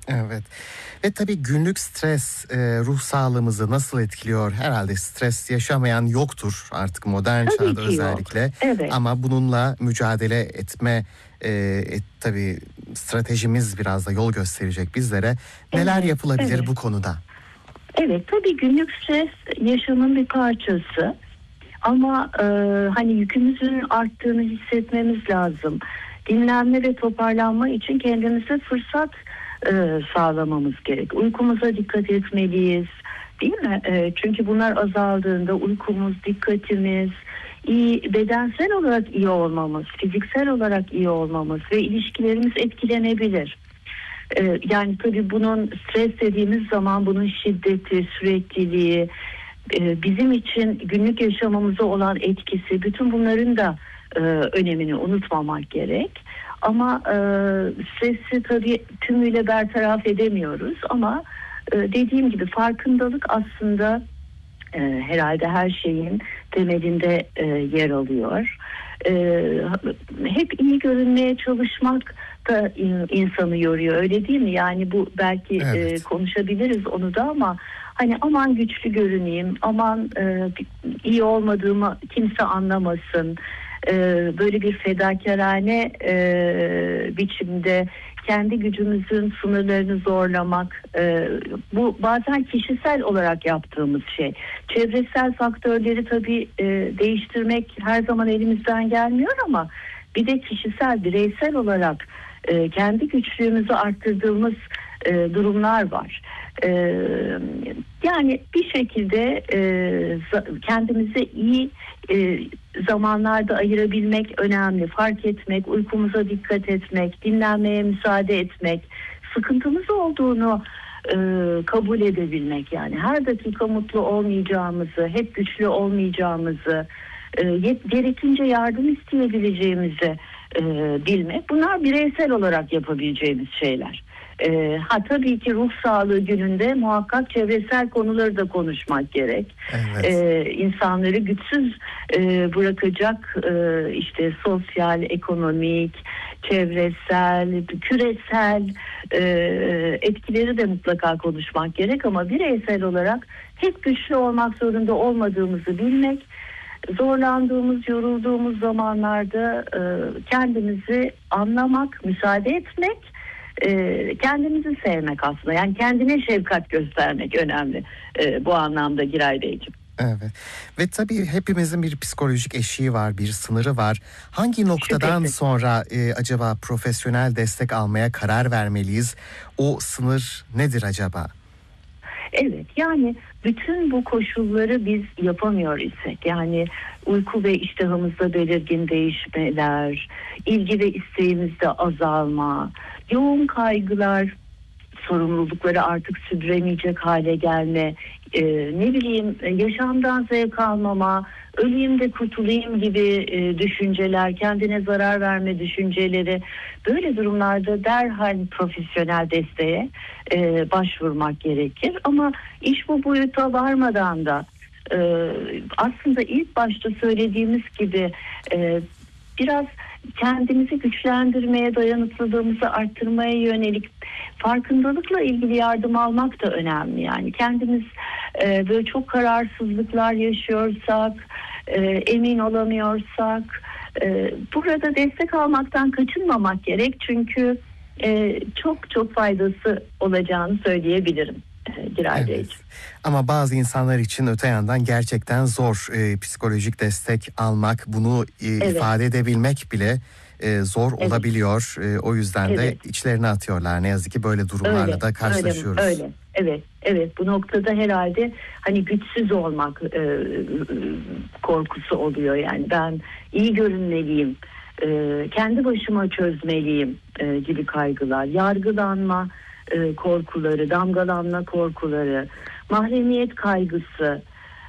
Evet. Ve tabii günlük stres ruh sağlığımızı nasıl etkiliyor? Herhalde stres yaşamayan yoktur artık modern Tabii çağda ki yok. özellikle. Evet, Ama bununla mücadele etme tabii stratejimiz biraz da yol gösterecek bizlere. Neler evet, yapılabilir evet. bu konuda? Evet, tabii günlük stres yaşamın bir parçası. Ama hani yükümüzün arttığını hissetmemiz lazım. Dinlenme ve toparlanma için kendimize fırsat sağlamamız gerek. Uykumuza dikkat etmeliyiz, değil mi? Çünkü bunlar azaldığında uykumuz, dikkatimiz, iyi bedensel olarak iyi olmamız, fiziksel olarak iyi olmamız ve ilişkilerimiz etkilenebilir. Yani tabii bunun stres dediğimiz zaman bunun şiddeti, sürekliliği, bizim için günlük yaşamımıza olan etkisi, bütün bunların da önemini unutmamak gerek. Ama stresi tabii tümüyle bertaraf edemiyoruz. Ama dediğim gibi farkındalık aslında herhalde her şeyin temelinde yer alıyor. Hep iyi görünmeye çalışmak da insanı yoruyor, öyle değil mi? Yani bu belki Evet. konuşabiliriz onu da, ama hani aman güçlü görüneyim, aman iyi olmadığımı kimse anlamasın. Böyle bir fedakarane biçimde kendi gücümüzün sınırlarını zorlamak, bu bazen kişisel olarak yaptığımız şey. Çevresel faktörleri tabii değiştirmek her zaman elimizden gelmiyor, ama bir de kişisel, bireysel olarak kendi güçlüğümüzü arttırdığımız durumlar var. Yani bir şekilde kendimize iyi zamanlarda ayırabilmek önemli. Fark etmek, uykumuza dikkat etmek, dinlenmeye müsaade etmek, sıkıntımız olduğunu kabul edebilmek. Yani her dakika mutlu olmayacağımızı, hep güçlü olmayacağımızı, gerekince yardım isteyebileceğimizi bilmek. Bunlar bireysel olarak yapabileceğimiz şeyler. Tabii ki ruh sağlığı gününde muhakkak çevresel konuları da konuşmak gerek. Evet. İnsanları güçsüz bırakacak işte sosyal, ekonomik, çevresel, küresel etkileri de mutlaka konuşmak gerek, ama bireysel olarak hep güçlü olmak zorunda olmadığımızı bilmek, zorlandığımız, yorulduğumuz zamanlarda kendimizi anlamak, müsaade etmek, kendimizi sevmek aslında. Yani kendine şefkat göstermek önemli bu anlamda Giray Beyciğim. Evet. Ve tabii hepimizin bir psikolojik eşiği var, bir sınırı var. Hangi noktadan Şüphesiz. sonra acaba profesyonel destek almaya karar vermeliyiz? O sınır nedir acaba? Evet, yani bütün bu koşulları biz yapamıyor isek, yani uyku ve iştahımızda belirgin değişmeler, ilgi ve isteğimizde azalma, yoğun kaygılar, sorumlulukları artık sürdüremeyecek hale gelme, ne bileyim yaşamdan zevk almama, öleyim de kurtulayım gibi düşünceler, kendine zarar verme düşünceleri, böyle durumlarda derhal profesyonel desteğe başvurmak gerekir. Ama iş bu boyuta varmadan da aslında ilk başta söylediğimiz gibi biraz kendimizi güçlendirmeye, dayanıklılığımızı arttırmaya yönelik farkındalıkla ilgili yardım almak da önemli. Yani kendimiz böyle çok kararsızlıklar yaşıyorsak, emin olamıyorsak, burada destek almaktan kaçınmamak gerek. Çünkü çok çok faydası olacağını söyleyebilirim Giray Evet. Beyciğim. Ama bazı insanlar için öte yandan gerçekten zor psikolojik destek almak, bunu Evet, ifade edebilmek bile zor evet, olabiliyor. O yüzden de evet. içlerini atıyorlar. Ne yazık ki böyle durumlarla Öyle, da öyle, karşılaşıyoruz. öyle. Evet, evet. Bu noktada herhalde hani güçsüz olmak korkusu oluyor. Yani ben iyi görünmeliyim, kendi başıma çözmeliyim gibi kaygılar, yargılanma korkuları, damgalanma korkuları, mahremiyet kaygısı.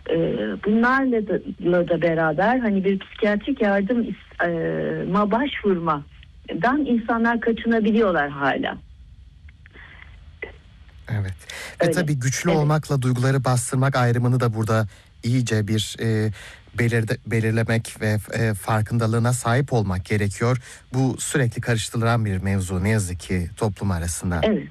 Bunlarla da beraber hani bir psikiyatrik yardıma başvurmadan insanlar kaçınabiliyorlar hala. Evet. Ve Öyle. tabii güçlü Evet. olmakla duyguları bastırmak ayrımını da burada iyice bir belirlemek ve farkındalığına sahip olmak gerekiyor. Bu sürekli karıştırılan bir mevzu ne yazık ki toplum arasında. Evet.